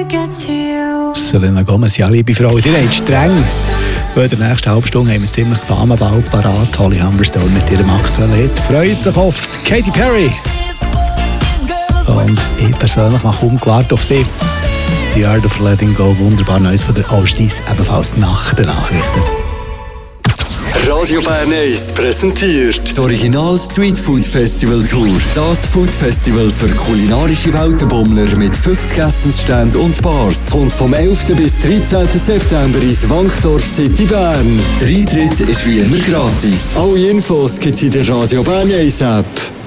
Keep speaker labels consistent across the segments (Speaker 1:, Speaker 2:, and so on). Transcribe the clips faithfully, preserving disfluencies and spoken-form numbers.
Speaker 1: Selena Gomez, ja, liebe Frau, ihr habt streng. Weil in der nächsten halben Stunde haben wir ziemlich Damenball parat. Holly Humberstone mit ihrem aktuellen Hit. Freut sich oft Katy Perry. Und ich persönlich mache kaum gewartet auf sie. The Art of Letting Go, wunderbar Neues von der Ostis, ebenfalls nach den Nachrichten.
Speaker 2: Radio Bern eins präsentiert das Original Street Food Festival Tour. Das Food Festival für kulinarische Weltenbummler mit fünfzig Essensständen und Bars. Kommt vom elften bis dreizehnten September ins Wankdorf City Bern. Der Eintritt ist wie immer gratis. Alle Infos gibt es in der Radio Bern eins App.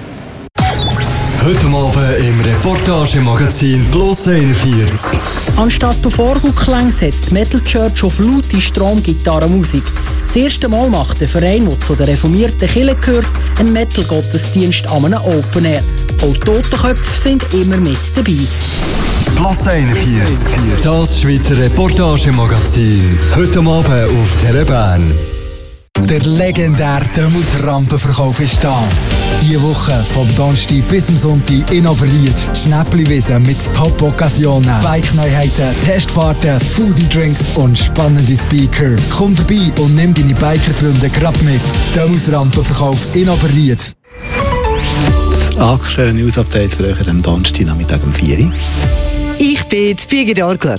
Speaker 2: Heute Abend im Reportagemagazin Plus einundvierzig.
Speaker 3: Anstatt auf Orgelklang setzt Metal Church auf laute Stromgitarrenmusik. Das erste Mal macht der Verein, der zu der reformierten Kirche gehört, einen Metal-Gottesdienst an einem Open Air. Auch Totenköpfe sind immer mit dabei.
Speaker 2: Plus einundvierzig, das Schweizer Reportagemagazin. Heute Abend auf Tele Bern.
Speaker 4: Der legendäre Dömus-Rampenverkauf ist da. Diese Woche vom Donnerstag bis zum Sonntag in Oberlied. Schnäppli-Wiese mit Top-Occasionen, Bike-Neuheiten, Testfahrten, Food and Drinks und spannende Speaker. Komm vorbei und nimm deine Bikerfreunde grad mit. Dömus-Rampenverkauf in Oberlied.
Speaker 1: Das aktuelle News-Update für euch am Donnerstag Nachmittag um vier Uhr.
Speaker 5: Ich bin Birgit Orgler.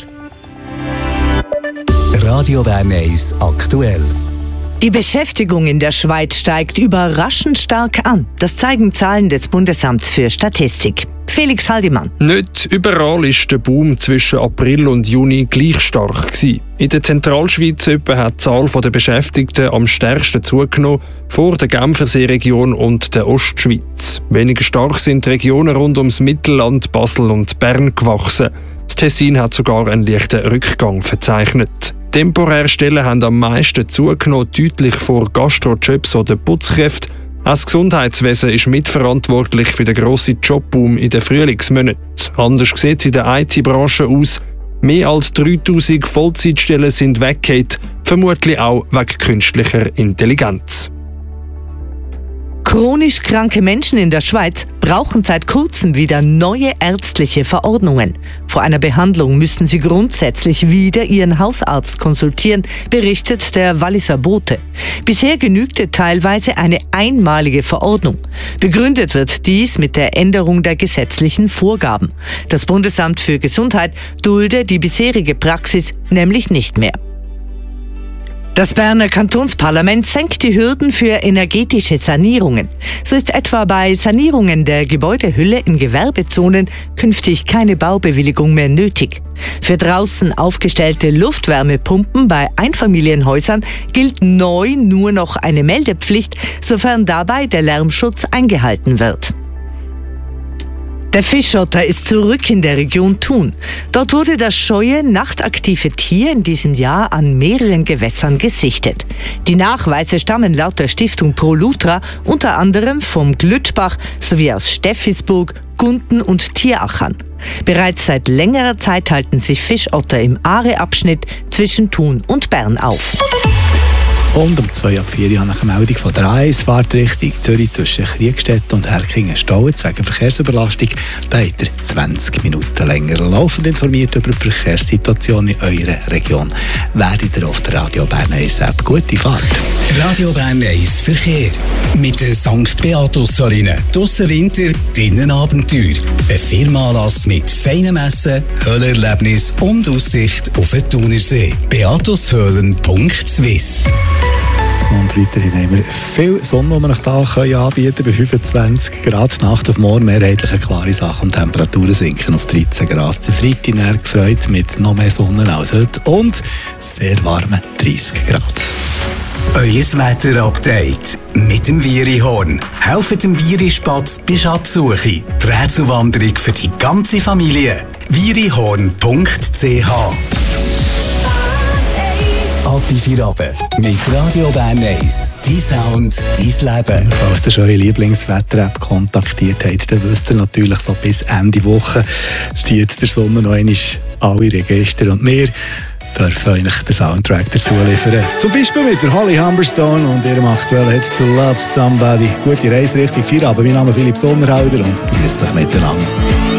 Speaker 2: Radio Bern eins aktuell.
Speaker 5: Die Beschäftigung in der Schweiz steigt überraschend stark an. Das zeigen Zahlen des Bundesamts für Statistik. Felix Haldimann.
Speaker 6: Nicht überall ist der Boom zwischen April und Juni gleich stark gewesen. In der Zentralschweiz etwa hat die Zahl der Beschäftigten am stärksten zugenommen, vor der Genfersee-Region und der Ostschweiz. Weniger stark sind die Regionen rund ums Mittelland, Basel und Bern gewachsen. Das Tessin hat sogar einen leichten Rückgang verzeichnet. Temporäre Stellen haben am meisten zugenommen, deutlich vor Gastrojobs oder Putzkräften. Auch das Gesundheitswesen ist mitverantwortlich für den grossen Jobboom in den Frühlingsmonaten. Anders sieht es in der I T-Branche aus. Mehr als dreitausend Vollzeitstellen sind weggefallen, vermutlich auch wegen künstlicher Intelligenz.
Speaker 5: Chronisch kranke Menschen in der Schweiz brauchen seit kurzem wieder neue ärztliche Verordnungen. Vor einer Behandlung müssen sie grundsätzlich wieder ihren Hausarzt konsultieren, berichtet der Walliser Bote. Bisher genügte teilweise eine einmalige Verordnung. Begründet wird dies mit der Änderung der gesetzlichen Vorgaben. Das Bundesamt für Gesundheit dulde die bisherige Praxis nämlich nicht mehr. Das Berner Kantonsparlament senkt die Hürden für energetische Sanierungen. So ist etwa bei Sanierungen der Gebäudehülle in Gewerbezonen künftig keine Baubewilligung mehr nötig. Für draußen aufgestellte Luftwärmepumpen bei Einfamilienhäusern gilt neu nur noch eine Meldepflicht, sofern dabei der Lärmschutz eingehalten wird. Der Fischotter ist zurück in der Region Thun. Dort wurde das scheue, nachtaktive Tier in diesem Jahr an mehreren Gewässern gesichtet. Die Nachweise stammen laut der Stiftung Pro Lutra unter anderem vom Glütschbach sowie aus Steffisburg, Gunten und Tierachern. Bereits seit längerer Zeit halten sich Fischotter im Aare-Abschnitt zwischen Thun und Bern auf.
Speaker 1: Und um zwei ab vier Uhr nach der Meldung von der A eins Fahrtrichtung Zürich zwischen Kriegstedt und Erkingen-Stolz wegen Verkehrsüberlastung. Da habt ihr zwanzig Minuten länger laufend informiert über die Verkehrssituation in eurer Region. Werdet ihr auf der Radio Bern eins App. Gute Fahrt.
Speaker 2: Radio Bern eins Verkehr. Mit der Sankt Beatus-Arena. Draussen Winter, drinnen Abenteuer. Ein Firmenanlass mit feinem Essen, Höhlerlebnis und Aussicht auf den Thunersee. beatushöhlen punkt swiss.
Speaker 1: Und weiterhin haben wir viel Sonne, die wir euch hier anbieten können. Bei fünfundzwanzig Grad, Nacht auf morgen mehrheitlich eine klare Sache und Temperaturen sinken auf dreizehn Grad. Der Freitag gefreut mit noch mehr Sonne als heute und sehr warmen dreißig Grad.
Speaker 2: Euer Wetter-Update mit dem Virihorn. Helft dem Virispatz bei Schatzsuche. Die Rätselwanderung für die ganze Familie. virihorn punkt c h Ab in Feierabend mit Radio Bern eins. Dein Sound, dein Leben.
Speaker 1: Falls ihr eure Lieblingswetter-App kontaktiert habt, dann wisst ihr natürlich, so bis Ende Woche zieht der Sonne noch einmal alle Register. Und wir dürfen euch den Soundtrack dazu liefern. Zum Beispiel mit der Holly Humberstone und ihrem aktuellen Hit «To Love Somebody». Gute Reise Richtung Feierabend. Mein Name ist Philipp Sommerhalder und grüß euch miteinander.